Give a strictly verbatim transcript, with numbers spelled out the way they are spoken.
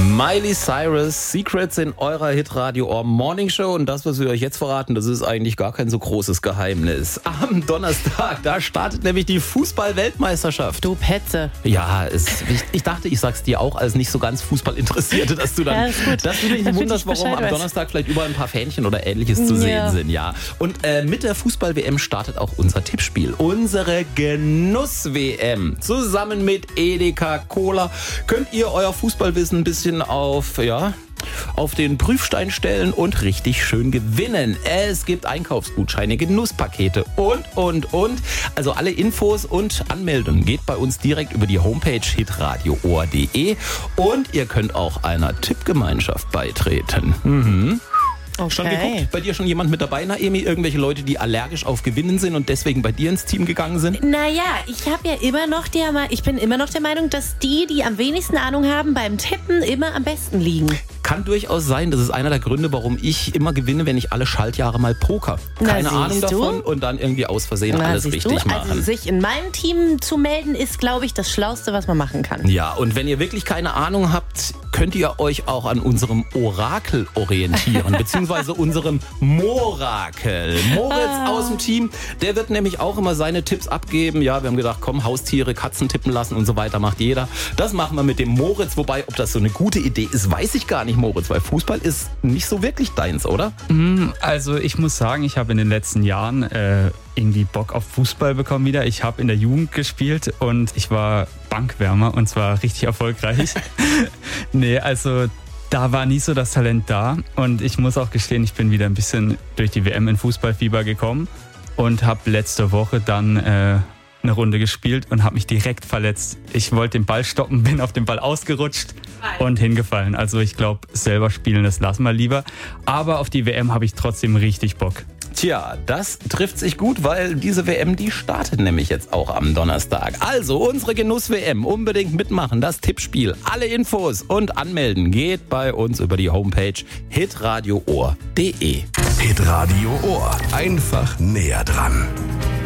Miley Cyrus, Secrets in eurer Hitradio Ohr Morning Show. Und das, was wir euch jetzt verraten, das ist eigentlich gar kein so großes Geheimnis. Am Donnerstag, da startet nämlich die Fußball-Weltmeisterschaft. Du Petze. Ja, es, ich, ich dachte, ich sag's dir auch als nicht so ganz Fußballinteressierte, dass du dann, ja, ist gut. dass du dich nicht wunderst, warum Bescheid am weiß. Donnerstag vielleicht überall ein paar Fähnchen oder Ähnliches zu Ja. sehen sind. Ja. Und äh, mit der Fußball-W M startet auch unser Tippspiel. Unsere Genuss-W M. Zusammen mit Edeka Cola könnt ihr euer Fußballwissen ein bisschen auf, ja, auf den Prüfstein stellen und richtig schön gewinnen. Es gibt Einkaufsgutscheine, Genusspakete und, und, und. Also alle Infos und Anmeldungen geht bei uns direkt über die Homepage hitradio ohr punkt de und ihr könnt auch einer Tippgemeinschaft beitreten. Mhm. Okay. Schon geguckt? Bei dir schon jemand mit dabei, Naemi? Irgendwelche Leute, die allergisch auf Gewinnen sind und deswegen bei dir ins Team gegangen sind? Naja, ich habe ja immer noch der, ich bin immer noch der Meinung, dass die, die am wenigsten Ahnung haben, beim Tippen immer am besten liegen. Kann durchaus sein. Das ist einer der Gründe, warum ich immer gewinne, wenn ich alle Schaltjahre mal poker. Keine Na, Ahnung siehst du? davon und dann irgendwie aus Versehen Na, alles siehst richtig du? machen. Also sich in meinem Team zu melden, ist, glaube ich, das Schlauste, was man machen kann. Ja, und wenn ihr wirklich keine Ahnung habt, könnt ihr euch auch an unserem Orakel orientieren, beziehungsweise unserem Morakel. Moritz Ah. aus dem Team, der wird nämlich auch immer seine Tipps abgeben. Ja, wir haben gedacht, komm, Haustiere, Katzen tippen lassen und so weiter macht jeder. Das machen wir mit dem Moritz, wobei, ob das so eine gute Idee ist, weiß ich gar nicht, Moritz, weil Fußball ist nicht so wirklich deins, oder? Also ich muss sagen, ich habe in den letzten Jahren äh, irgendwie Bock auf Fußball bekommen wieder. Ich habe in der Jugend gespielt und ich war Bankwärmer und zwar richtig erfolgreich. Nee, also da war nie so das Talent da und ich muss auch gestehen, ich bin wieder ein bisschen durch die W M in Fußballfieber gekommen und habe letzte Woche dann äh, eine Runde gespielt und habe mich direkt verletzt. Ich wollte den Ball stoppen, bin auf den Ball ausgerutscht und hingefallen. Also ich glaube, selber spielen, das lassen wir lieber. Aber auf die W M habe ich trotzdem richtig Bock. Tja, das trifft sich gut, weil diese W M, die startet nämlich jetzt auch am Donnerstag. Also unsere Genuss-W M, unbedingt mitmachen, das Tippspiel. Alle Infos und anmelden geht bei uns über die Homepage hitradio ohr punkt de. Hitradio Ohr. Einfach näher dran.